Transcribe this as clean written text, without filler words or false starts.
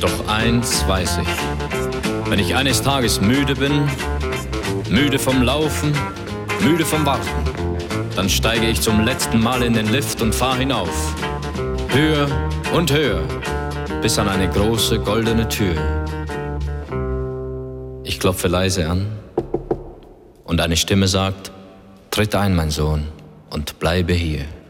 Doch eins weiß ich, wenn ich eines Tages müde bin, müde vom Laufen, müde vom Warten, dann steige ich zum letzten Mal in den Lift und fahr hinauf. Höher und höher, bis an eine große goldene Tür. Ich klopfe leise an und eine Stimme sagt: Tritt ein, mein Sohn, und bleibe hier.